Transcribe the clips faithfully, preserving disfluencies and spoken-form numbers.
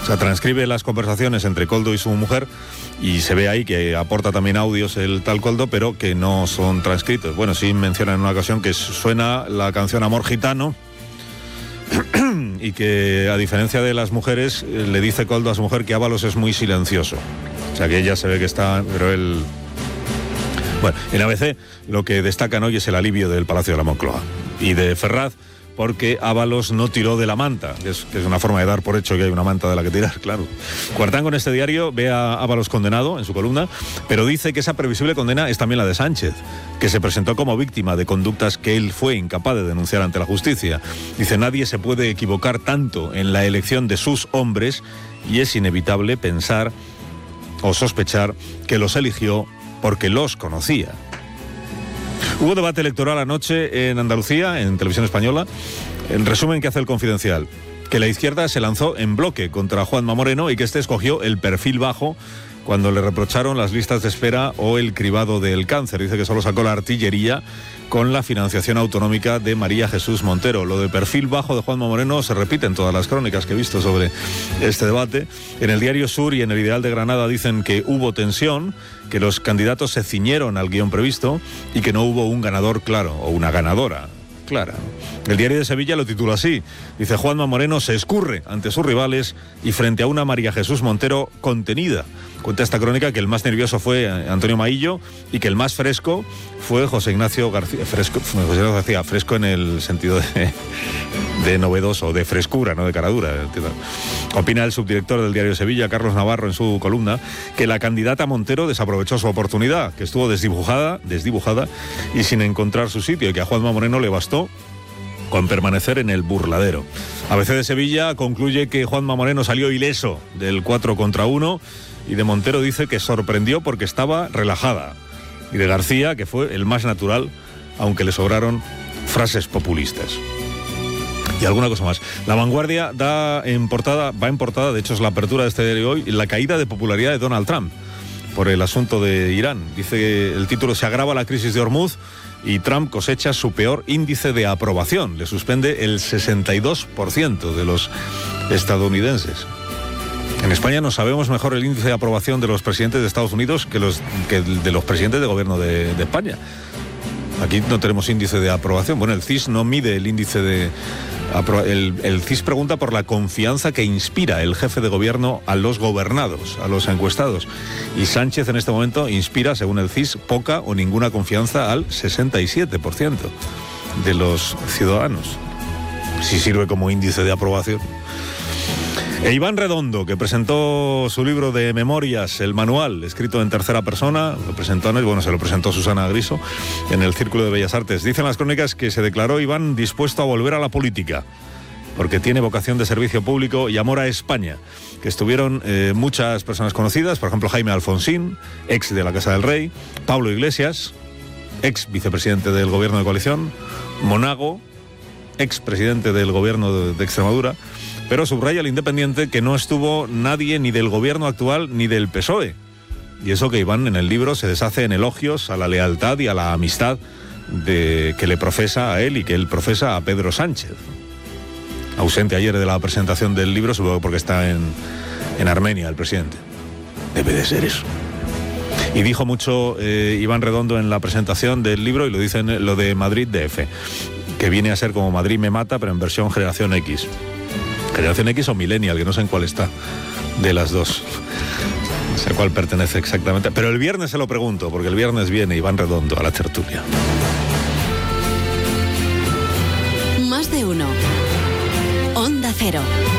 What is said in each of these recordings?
O sea, transcribe las conversaciones entre Koldo y su mujer y se ve ahí que aporta también audios el tal Koldo, pero que no son transcritos. Bueno, sí menciona en una ocasión que suena la canción Amor Gitano y que, a diferencia de las mujeres, le dice Koldo a su mujer que Ábalos es muy silencioso. O sea, que ella se ve que está, pero él... Bueno, en A B C lo que destacan hoy es el alivio del Palacio de la Moncloa y de Ferraz, porque Ábalos no tiró de la manta, que es, que es una forma de dar por hecho que hay una manta de la que tirar, claro. Cuartango en este diario ve a Ábalos condenado en su columna, pero dice que esa previsible condena es también la de Sánchez, que se presentó como víctima de conductas que él fue incapaz de denunciar ante la justicia. Dice, nadie se puede equivocar tanto en la elección de sus hombres y es inevitable pensar o sospechar que los eligió porque los conocía. Hubo debate electoral anoche en Andalucía, en Televisión Española. En resumen, ¿qué hace el Confidencial? Que la izquierda se lanzó en bloque contra Juanma Moreno y que este escogió el perfil bajo cuando le reprocharon las listas de espera o el cribado del cáncer. Dice que solo sacó la artillería con la financiación autonómica de María Jesús Montero. Lo de perfil bajo de Juanma Moreno se repite en todas las crónicas que he visto sobre este debate. En el Diario Sur y en el Ideal de Granada dicen que hubo tensión, que los candidatos se ciñeron al guión previsto y que no hubo un ganador claro o una ganadora clara. El Diario de Sevilla lo titula así. Dice, Juanma Moreno se escurre ante sus rivales y frente a una María Jesús Montero contenida. Cuenta esta crónica que el más nervioso fue Antonio Maillo y que el más fresco fue José Ignacio García. Fresco, José Ignacio García, fresco en el sentido de, de novedoso, de frescura, no de caradura. Opina el subdirector del Diario de Sevilla, Carlos Navarro, en su columna, que la candidata Montero desaprovechó su oportunidad, que estuvo desdibujada, desdibujada y sin encontrar su sitio, y que a Juanma Moreno le bastó con permanecer en el burladero. A B C de Sevilla concluye que Juanma Moreno salió ileso del cuatro contra uno y de Montero dice que sorprendió porque estaba relajada. Y de García, que fue el más natural, aunque le sobraron frases populistas. Y alguna cosa más. La Vanguardia da en portada, va en portada, de hecho es la apertura de este diario hoy, la caída de popularidad de Donald Trump por el asunto de Irán. Dice el título, se agrava la crisis de Hormuz y Trump cosecha su peor índice de aprobación. Le suspende el sesenta y dos por ciento de los estadounidenses. En España no sabemos mejor el índice de aprobación de los presidentes de Estados Unidos que, los, que de los presidentes de gobierno de, de España. Aquí no tenemos índice de aprobación. Bueno, el C I S no mide el índice de... El, el C I S pregunta por la confianza que inspira el jefe de gobierno a los gobernados, a los encuestados. Y Sánchez en este momento inspira, según el C I S, poca o ninguna confianza al sesenta y siete por ciento de los ciudadanos. Si sirve como índice de aprobación. E Iván Redondo, que presentó su libro de memorias, el manual, escrito en tercera persona, lo presentó, bueno, se lo presentó Susana Griso en el Círculo de Bellas Artes. Dicen las crónicas que se declaró Iván dispuesto a volver a la política, porque tiene vocación de servicio público y amor a España, que estuvieron eh, muchas personas conocidas, por ejemplo Jaime Alfonsín, ex de la Casa del Rey, Pablo Iglesias, ex vicepresidente del gobierno de coalición, Monago, ex presidente del gobierno de, de Extremadura. Pero subraya el Independiente que no estuvo nadie ni del gobierno actual ni del P S O E. Y eso que Iván en el libro se deshace en elogios a la lealtad y a la amistad de, que le profesa a él y que él profesa a Pedro Sánchez. Ausente ayer de la presentación del libro, supongo porque está en, en Armenia el presidente. Debe de ser eso. Y dijo mucho eh, Iván Redondo en la presentación del libro, y lo dice en lo de Madrid D F, que viene a ser como Madrid me mata, pero en versión Generación X. Generación X o Millennial, que no sé en cuál está de las dos. No sé a cuál pertenece exactamente. Pero el viernes se lo pregunto, porque el viernes viene Iván Redondo a la tertulia. Más de uno. Onda Cero.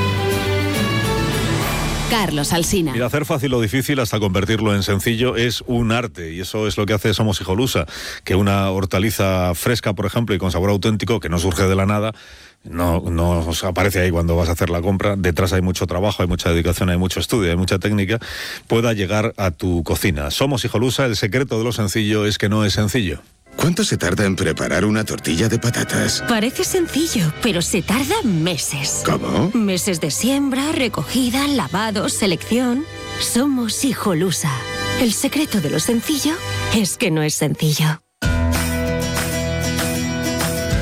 Carlos Alsina. Y hacer fácil lo difícil hasta convertirlo en sencillo es un arte, y eso es lo que hace Somos Hijolusa, que una hortaliza fresca, por ejemplo, y con sabor auténtico, que no surge de la nada, no, no os aparece ahí cuando vas a hacer la compra, detrás hay mucho trabajo, hay mucha dedicación, hay mucho estudio, hay mucha técnica, pueda llegar a tu cocina. Somos Hijolusa, el secreto de lo sencillo es que no es sencillo. ¿Cuánto se tarda en preparar una tortilla de patatas? Parece sencillo, pero se tarda meses. ¿Cómo? Meses de siembra, recogida, lavado, selección. Somos Hijolusa. El secreto de lo sencillo es que no es sencillo.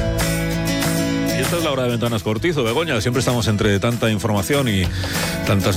Y esta es la hora de Ventanas Cortizo, Begoña. Siempre estamos entre tanta información y tantas